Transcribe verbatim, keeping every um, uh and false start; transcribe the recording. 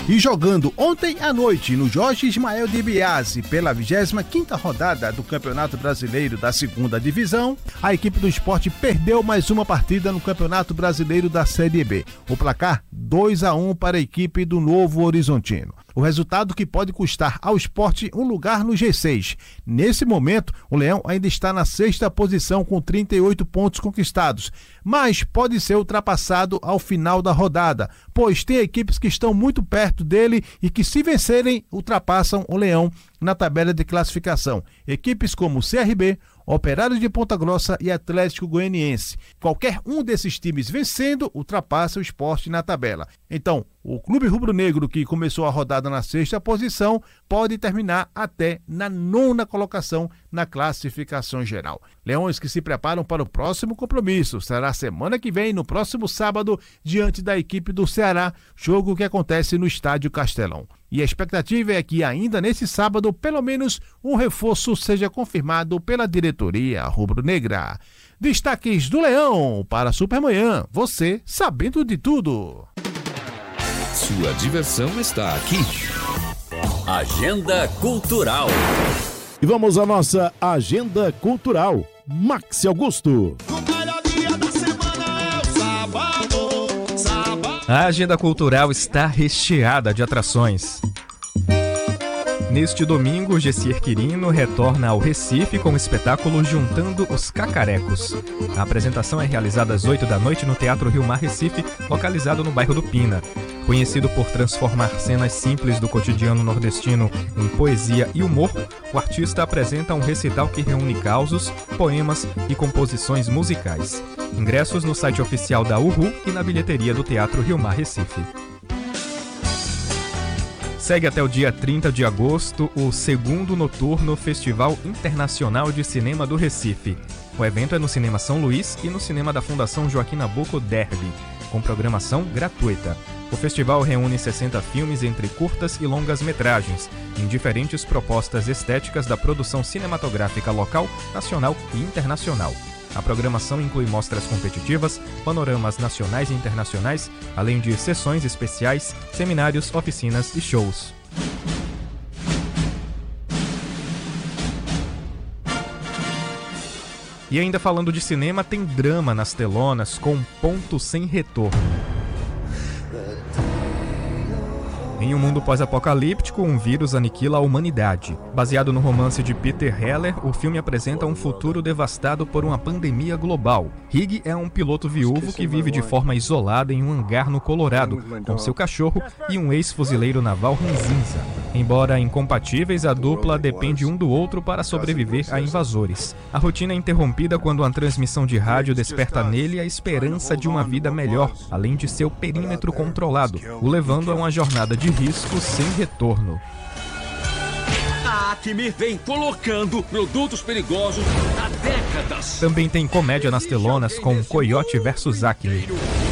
E jogando ontem à noite no Jorge Ismael de Biase pela vigésima quinta rodada do Campeonato Brasileiro da Segunda Divisão, a equipe do Sport perdeu mais uma partida no Campeonato Brasileiro da Série B. O placar dois a um para a equipe do Novo Horizontino. O resultado que pode custar ao Sport um lugar no G seis. Nesse momento, o Leão ainda está na sexta posição com trinta e oito pontos conquistados, mas pode ser ultrapassado ao final da rodada, pois tem equipes que estão muito perto dele e que, se vencerem, ultrapassam o Leão na tabela de classificação. Equipes como o C R B, Operário de Ponta Grossa e Atlético Goianiense. Qualquer um desses times vencendo, ultrapassa o Sport na tabela. Então, o Clube Rubro-Negro, que começou a rodada na sexta posição, pode terminar até na nona colocação na classificação geral. Leões que se preparam para o próximo compromisso. Será semana que vem, no próximo sábado, diante da equipe do Ceará, jogo que acontece no Estádio Castelão. E a expectativa é que ainda nesse sábado, pelo menos um reforço seja confirmado pela diretoria rubro-negra. Destaques do Leão para a Supermanhã, você sabendo de tudo. Sua diversão está aqui. Agenda Cultural. E vamos à nossa Agenda Cultural. Maxi Augusto. A agenda cultural está recheada de atrações. Neste domingo, Gessier Quirino retorna ao Recife com o espetáculo Juntando os Cacarecos. A apresentação é realizada às oito da noite no Teatro Rio Mar Recife, localizado no bairro do Pina. Conhecido por transformar cenas simples do cotidiano nordestino em poesia e humor, o artista apresenta um recital que reúne causos, poemas e composições musicais. Ingressos no site oficial da U R U e na bilheteria do Teatro Rio Mar Recife. Segue até o dia trinta de agosto o segundo noturno Festival Internacional de Cinema do Recife. O evento é no Cinema São Luís e no Cinema da Fundação Joaquim Nabuco Derby, com programação gratuita. O festival reúne sessenta filmes entre curtas e longas metragens, em diferentes propostas estéticas da produção cinematográfica local, nacional e internacional. A programação inclui mostras competitivas, panoramas nacionais e internacionais, além de sessões especiais, seminários, oficinas e shows. E ainda falando de cinema, tem drama nas telonas com Ponto Sem Retorno. Em um mundo pós-apocalíptico, um vírus aniquila a humanidade. Baseado no romance de Peter Heller, o filme apresenta um futuro devastado por uma pandemia global. Higg é um piloto viúvo que vive de forma isolada em um hangar no Colorado, com seu cachorro e um ex-fuzileiro naval ranzinza. Embora incompatíveis, a dupla depende um do outro para sobreviver a invasores. A rotina é interrompida quando uma transmissão de rádio desperta nele a esperança de uma vida melhor, além de seu perímetro controlado, o levando a uma jornada de risco sem retorno. A Acme vem colocando produtos perigosos há décadas. Também tem comédia nas telonas com Coyote versus Acme.